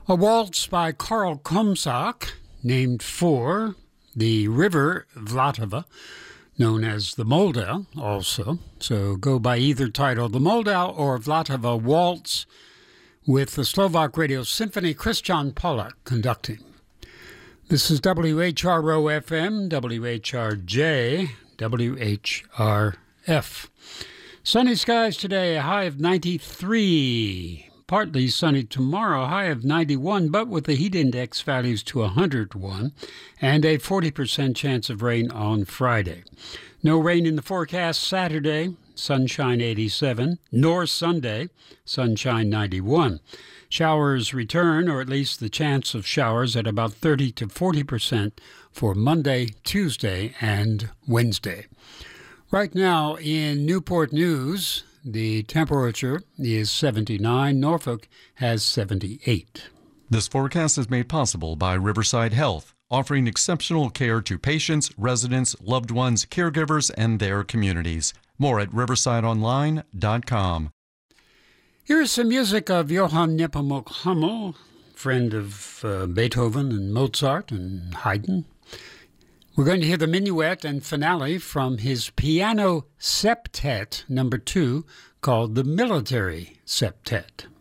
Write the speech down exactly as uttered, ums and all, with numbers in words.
A waltz by Karl Komsak, named for the river Vltava, known as the Moldau also. So go by either title, the Moldau or Vltava Waltz, with the Slovak Radio Symphony, Christian Pollak conducting. This is W H R O F M, W H R J, W H R F. Sunny skies today, a high of ninety-three. Partly sunny tomorrow, high of ninety-one, but with the heat index values to one hundred one, and a forty percent chance of rain on Friday. No rain in the forecast Saturday, sunshine eighty-seven, nor Sunday, sunshine ninety-one. Showers return, or at least the chance of showers, at about thirty to forty percent for Monday, Tuesday, and Wednesday. Right now in Newport News, the temperature is seventy-nine. Norfolk has seventy-eight. This forecast is made possible by Riverside Health, offering exceptional care to patients, residents, loved ones, caregivers, and their communities. More at riverside online dot com. Here's some music of Johann Nepomuk Hummel, friend of uh, Beethoven and Mozart and Haydn. We're going to hear the minuet and finale from his piano septet number two, called the Military Septet.